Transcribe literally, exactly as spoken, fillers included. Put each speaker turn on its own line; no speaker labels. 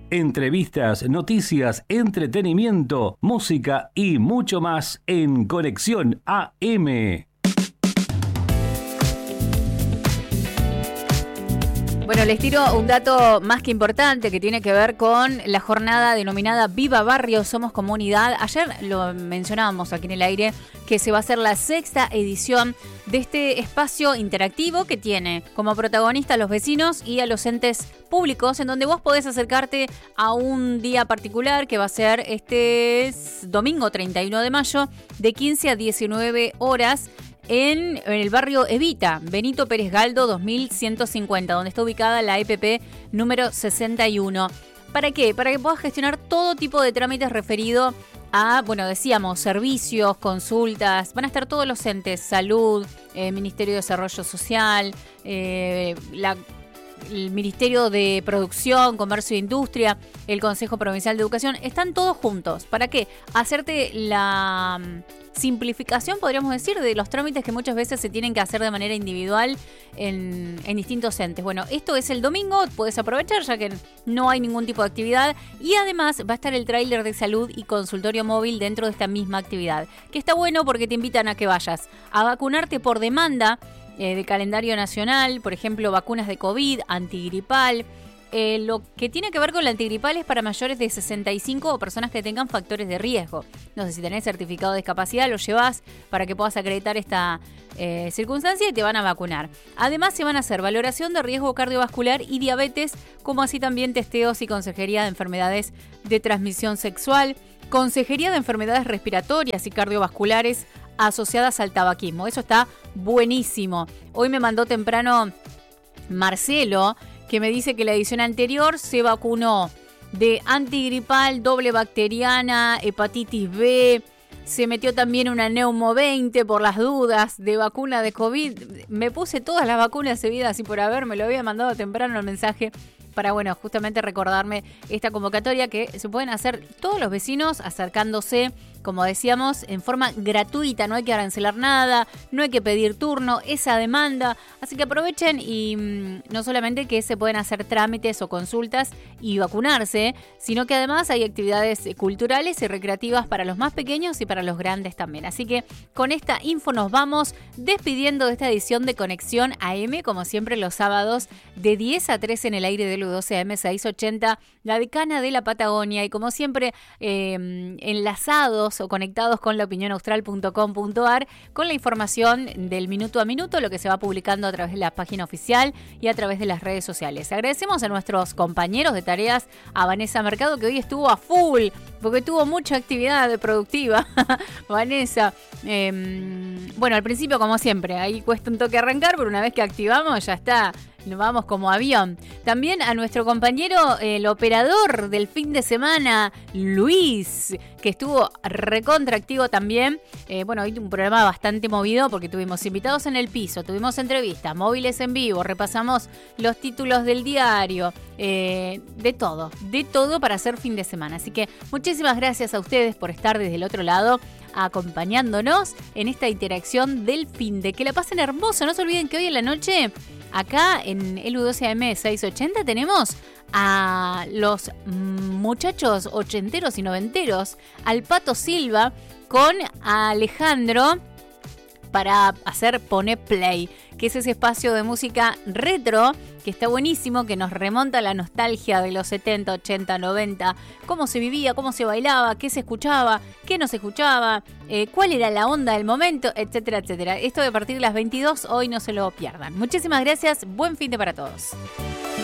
Entrevistas, noticias, entretenimiento, música y mucho más en Conexión A M.
Bueno, les tiro un dato más que importante que tiene que ver con la jornada denominada Viva Barrio, Somos Comunidad. Ayer lo mencionábamos aquí en el aire, que se va a hacer la sexta edición de este espacio interactivo que tiene como protagonista a los vecinos y a los entes públicos, en donde vos podés acercarte a un día particular que va a ser este domingo treinta y uno de mayo de quince a diecinueve horas. En, en el barrio Evita, Benito Pérez Galdo dos mil ciento cincuenta, donde está ubicada la E P P número sesenta y uno. ¿Para qué? Para que puedas gestionar todo tipo de trámites referido a, bueno, decíamos, servicios, consultas. Van a estar todos los entes, salud, eh, Ministerio de Desarrollo Social, eh, la... el Ministerio de Producción, Comercio e Industria, el Consejo Provincial de Educación, están todos juntos. ¿Para qué? Hacerte la simplificación, podríamos decir, de los trámites que muchas veces se tienen que hacer de manera individual en, en distintos entes. Bueno, esto es el domingo, puedes aprovechar ya que no hay ningún tipo de actividad y además va a estar el tráiler de salud y consultorio móvil dentro de esta misma actividad, que está bueno porque te invitan a que vayas a vacunarte por demanda Eh, de calendario nacional, por ejemplo, vacunas de COVID, antigripal. Eh, lo que tiene que ver con la antigripal es para mayores de sesenta y cinco o personas que tengan factores de riesgo. No sé si tenés certificado de discapacidad, lo llevas para que puedas acreditar esta eh, circunstancia y te van a vacunar. Además, se van a hacer valoración de riesgo cardiovascular y diabetes, como así también testeos y consejería de enfermedades de transmisión sexual, consejería de enfermedades respiratorias y cardiovasculares asociadas al tabaquismo. Eso está buenísimo. Hoy me mandó temprano Marcelo, que me dice que la edición anterior se vacunó de antigripal, doble bacteriana, hepatitis B, se metió también una Neumo veinte por las dudas de vacuna de COVID. Me puse todas las vacunas seguidas y por haber, me lo había mandado temprano el mensaje para, bueno, justamente recordarme esta convocatoria que se pueden hacer todos los vecinos acercándose, como decíamos, en forma gratuita. No hay que arancelar nada, no hay que pedir turno, esa demanda. Así que aprovechen y mmm, no solamente que se pueden hacer trámites o consultas y vacunarse, sino que además hay actividades culturales y recreativas para los más pequeños y para los grandes también. Así que con esta info nos vamos despidiendo de esta edición de Conexión A M, como siempre los sábados de diez a trece en el aire del U doce A M seiscientos ochenta, la decana de la Patagonia, y como siempre eh, enlazados o conectados con la opinión austral punto com punto a r con la información del minuto a minuto, lo que se va publicando a través de la página oficial y a través de las redes sociales. Agradecemos a nuestros compañeros de tareas, a Vanessa Mercado, que hoy estuvo a full porque tuvo mucha actividad productiva. Vanessa, eh, bueno, al principio como siempre, ahí cuesta un toque arrancar, pero una vez que activamos ya está. Nos vamos como avión. También a nuestro compañero, el operador del fin de semana, Luis, que estuvo recontraactivo también. Eh, bueno, hoy un programa bastante movido porque tuvimos invitados en el piso, tuvimos entrevistas, móviles en vivo, repasamos los títulos del diario, eh, de todo, de todo para hacer fin de semana. Así que muchísimas gracias a ustedes por estar desde el otro lado, acompañándonos en esta interacción del fin de. Que la pasen hermoso. No se olviden que hoy en la noche, acá en el U doce A M seiscientos ochenta, tenemos a los muchachos ochenteros y noventeros, al Pato Silva con Alejandro, para hacer Pone Play, que es ese espacio de música retro que está buenísimo, que nos remonta a la nostalgia de los setenta, ochenta, noventa, cómo se vivía, cómo se bailaba, qué se escuchaba, qué no se escuchaba, eh, cuál era la onda del momento, etcétera, etcétera. Esto de a partir de las veintidós, hoy no se lo pierdan. Muchísimas gracias, buen fin de para todos.